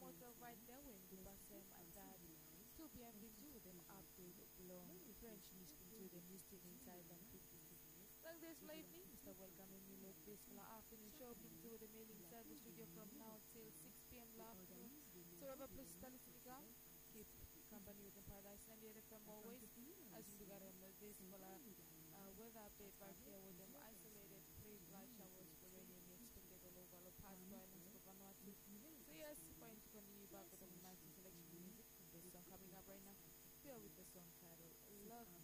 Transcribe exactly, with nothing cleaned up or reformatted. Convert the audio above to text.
motel right there when the Bassem at that two p m to them update belong French listening to the listing inside them fifty-six. Like this evening, Mister Welcoming you look peaceful afternoon shopping to the mailing service studio from now till six p m afternoon. So wherever places are listening come, keep company with the Paradise ninety-eight F M always. As you look at them, this for a uh, weather update right here with them isolated pre-flight showers for rain expected all over the past islands of Vanuatu. So yes, going to continue back with the nice selection music. This song coming up right now. Feel with the song titled Love